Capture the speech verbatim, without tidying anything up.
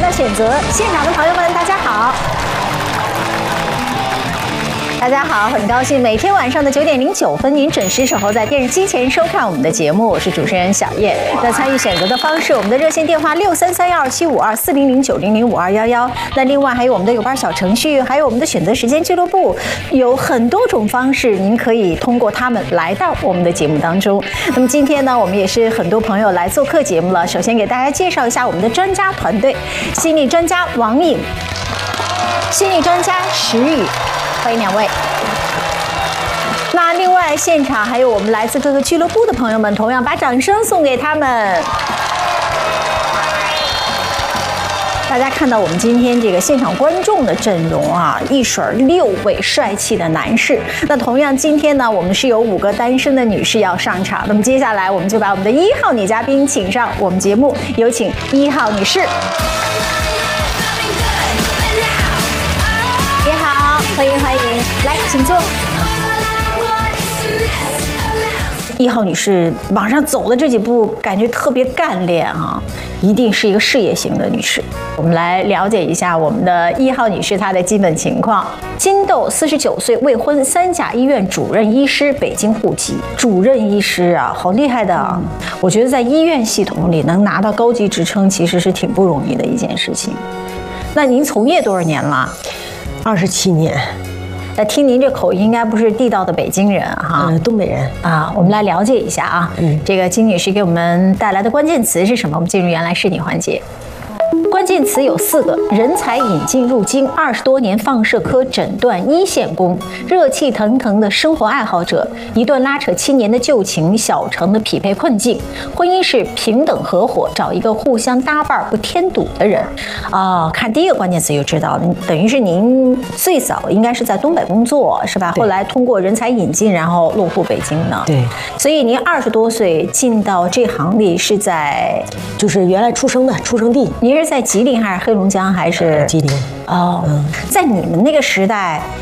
的选择，现场的朋友们，大家好。大家好，很高兴每天晚上的九点零九分，您准时守候在电视机前收看我们的节目，我是主持人小叶。那参与选择的方式，我们的热线电话六三三幺二七五二四零零九零零五二幺幺。那另外还有我们的有班小程序，还有我们的选择时间俱乐部，有很多种方式，您可以通过他们来到我们的节目当中。那么今天呢，我们也是很多朋友来做客节目了。首先给大家介绍一下我们的专家团队：心理专家王颖，心理专家石宇。欢迎两位。那另外现场还有我们来自各个俱乐部的朋友们，同样把掌声送给他们。大家看到我们今天这个现场观众的阵容啊，一水儿六位帅气的男士。那同样今天呢，我们是有五个单身的女士要上场。那么接下来我们就把我们的一号女嘉宾请上我们节目，有请一号女士。你好，欢迎欢迎，来，请坐。一号女士往上走的这几步，感觉特别干练啊，一定是一个事业型的女士。我们来了解一下我们的一号女士她的基本情况。金豆，四十九岁，未婚，三甲医院主任医师，北京户籍。主任医师啊，好厉害的啊！我觉得在医院系统里能拿到高级职称，其实是挺不容易的一件事情。那您从业多少年了？ 二十七年。 那听您这口音，应该不是地道的北京人哈， 嗯，东北人啊。我们来了解一下啊，嗯，这个金女士给我们带来的关键词是什么？我们进入原来是你环节。关键词有四个：人才引进入京，二十多年放射科诊断一线工，热气腾腾的生活爱好者，一段拉扯七年的旧情，小城的匹配困境。婚姻是平等合伙，找一个互相搭伴不添堵的人。哦，看第一个关键词就知道了，等于是您最早应该是在东北工作是吧？后来通过人才引进，然后落户北京呢？ 对。 所以您二十多岁进到这行里是在， 就是原来出生的出生地。 您是在吉林还是黑龙江还是吉林？ 哦，嗯，在你们那个时代，